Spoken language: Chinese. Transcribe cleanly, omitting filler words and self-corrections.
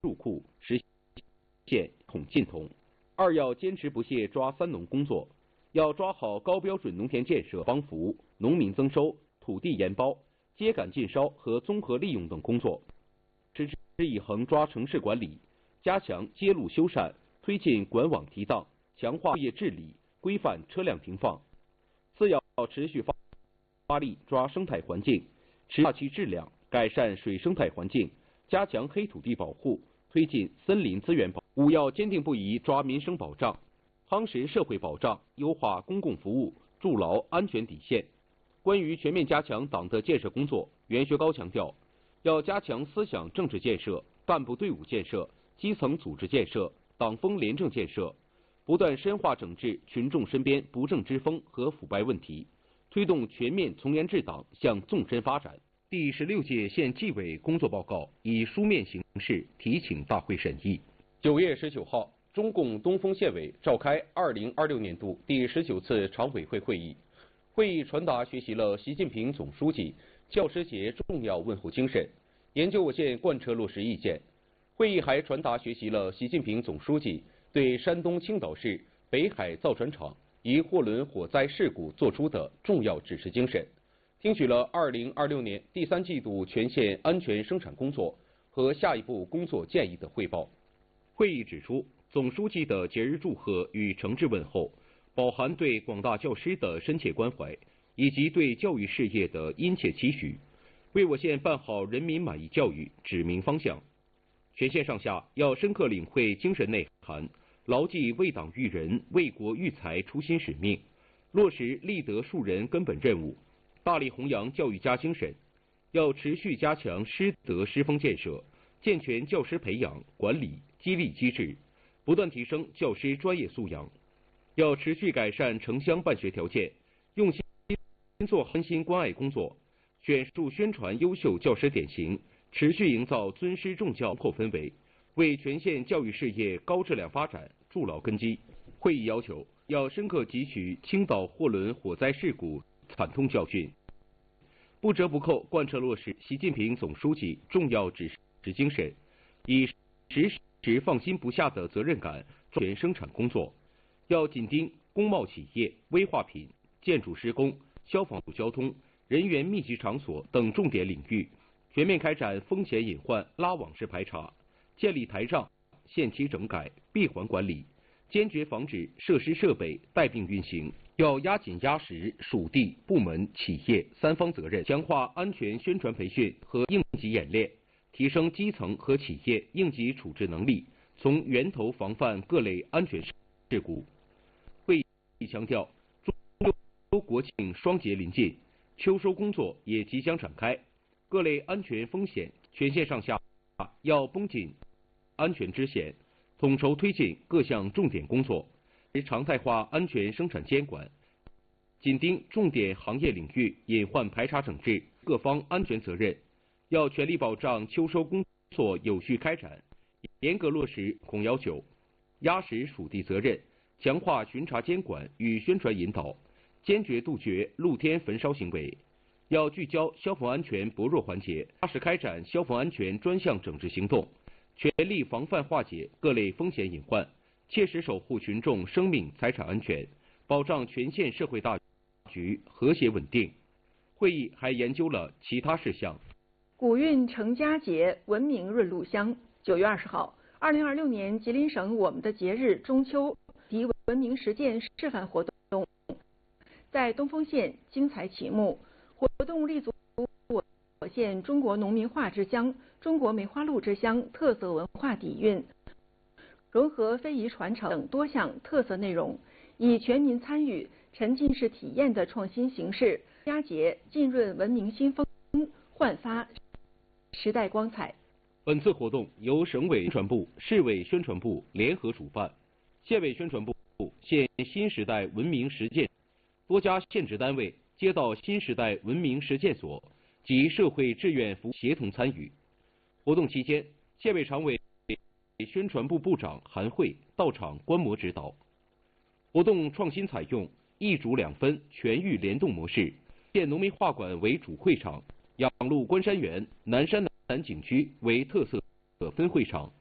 入库，实现统进统。二要坚持不懈抓三农工作，要抓好高标准农田建设、帮扶、农民增收、土地研包、秸秆禁烧和综合利用等工作，持之以恒抓城市管理，加强街路修缮，推进管网提档，强化物业治理，规范车辆停放。四要持续发力抓生态环境，持续大气质量，改善水生态环境，加强黑土地保护，推进森林资源保护。五要坚定不移抓民生保障，夯实社会保障，优化公共服务，筑牢安全底线。关于全面加强党的建设工作，袁学高强调，要加强思想政治建设、干部队伍建设、基层组织建设、党风廉政建设，不断深化整治群众身边不正之风和腐败问题，推动全面从严治党向纵深发展。第16届县纪委工作报告以书面形式提请大会审议。9月19号，中共东丰县委召开2026年度第19次常委会会议。会议传达学习了习近平总书记教师节重要问候精神，研究我县贯彻落实意见。会议还传达学习了习近平总书记对山东青岛市北海造船厂一货轮火灾事故作出的重要指示精神，听取了2026年第3季度全县安全生产工作和下一步工作建议的汇报。会议指出，总书记的节日祝贺与诚挚问候，饱含对广大教师的深切关怀，以及对教育事业的殷切期许，为我县办好人民满意教育指明方向。全县上下要深刻领会精神内涵，牢记为党育人、为国育才初心使命，落实立德树人根本任务，大力弘扬教育家精神。要持续加强师德师风建设，健全教师培养、管理、激励机制，不断提升教师专业素养。要持续改善城乡办学条件，用心做温馨关爱工作，选树宣传优秀教师典型，持续营造尊师重教扩氛围，为全县教育事业高质量发展筑牢根基。会议要求，要深刻汲取青岛货轮火灾事故惨痛教训，不折不扣贯彻落实习近平总书记重要指示精神，以实时放心不下的责任感全生产工作。要紧盯工贸企业、危化品、建筑施工、消防交通、人员密集场所等重点领域，全面开展风险隐患拉网式排查，建立台账、限期整改、闭环管理，坚决防止设施设备带病运行。要压紧压实属地、部门、企业三方责任，强化安全宣传培训和应急演练，提升基层和企业应急处置能力，从源头防范各类安全事故。会议强调，中秋国庆双节临近，秋收工作也即将展开，各类安全风险，全县上下要绷紧安全支线，统筹推进各项重点工作，常态化安全生产监管，紧盯重点行业领域隐患排查整治各方安全责任，要全力保障秋收工作有序开展，严格落实控要求，压实属地责任，强化巡查监管与宣传引导，坚决杜绝露天焚烧行为。要聚焦消防安全薄弱环节，扎实开展消防安全专项整治行动，全力防范化解各类风险隐患，切实守护群众生命财产安全，保障全县社会大局和谐稳定。会议还研究了其他事项。 古运成佳节，文明润路乡。9月20号，2026年吉林省我们的节日中秋及文明实践示范活动在东丰县精彩启幕。活动立足我县中国农民画之乡、中国梅花鹿之乡特色文化底蕴，融合非遗传承等多项特色内容，以全民参与、沉浸式体验的创新形式，佳节浸润文明新风，焕发时代光彩。 本次活动由省委宣传部、市委宣传部联合主办，县委宣传部、县新时代文明实践多家县直单位、街道新时代文明实践所及社会志愿服务协同参与。活动期间，县委常委、宣传部部长韩慧到场观摩指导。活动创新采用一主两分全域联动模式，县农民画馆为主会场，养鹿关山园、南山南景区为特色分会场。